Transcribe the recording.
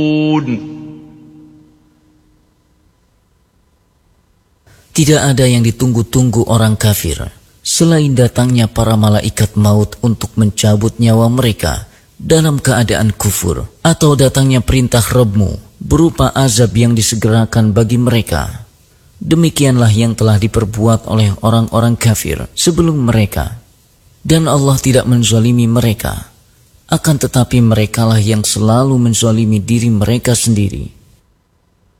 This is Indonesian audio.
Tidak ada yang ditunggu-tunggu orang kafir selain datangnya para malaikat maut untuk mencabut nyawa mereka dalam keadaan kufur, atau datangnya perintah Rabb-Mu berupa azab yang disegerakan bagi mereka. Demikianlah yang telah diperbuat oleh orang-orang kafir sebelum mereka, dan Allah tidak menzalimi mereka, akan tetapi merekalah yang selalu menzalimi diri mereka sendiri.